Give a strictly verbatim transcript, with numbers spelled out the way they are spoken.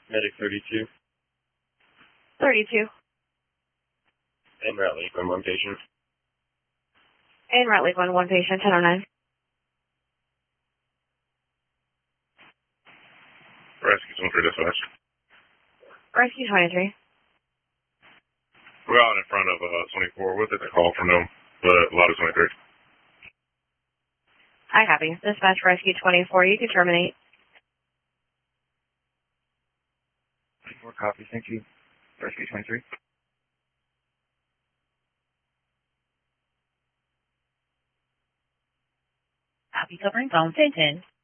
Medic thirty-two. thirty-two. En route leak on one patient. En route leak on one patient, ten oh nine. Rescue one for dispatch. Rescue twenty-three. We're out in front of uh, twenty-four. We'll take the call from them, but a lot of twenty-three. I copy. Dispatch Rescue twenty-four, you can terminate. twenty-four copy, thank you. Rescue twenty-three. Copy, covering phone ten ten.